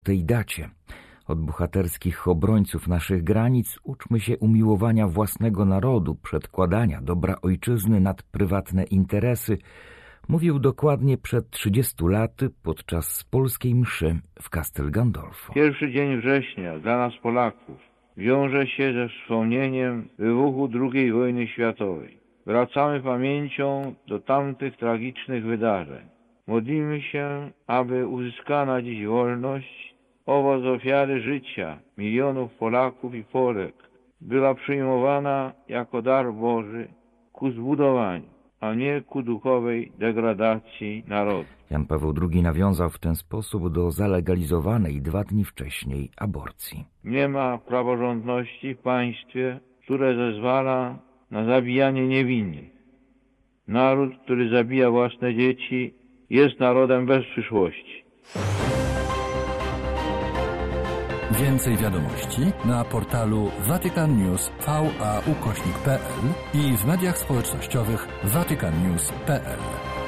tej dacie. Od bohaterskich obrońców naszych granic uczmy się umiłowania własnego narodu, przedkładania dobra ojczyzny nad prywatne interesy, mówił dokładnie przed 30 laty podczas polskiej mszy w Castel Gandolfo. Pierwszy dzień września dla nas Polaków wiąże się ze wspomnieniem wybuchu II wojny światowej. Wracamy pamięcią do tamtych tragicznych wydarzeń. Modlimy się, aby uzyskana dziś wolność, owoc ofiary życia milionów Polaków i Polek, była przyjmowana jako dar Boży ku zbudowaniu, a nie ku duchowej degradacji narodu. Jan Paweł II nawiązał w ten sposób do zalegalizowanej 2 dni wcześniej aborcji. Nie ma praworządności w państwie, które zezwala na zabijanie niewinnych. Naród, który zabija własne dzieci, jest narodem bez przyszłości. Więcej wiadomości na portalu vaticannews.va/pl i w mediach społecznościowych vaticannews.pl.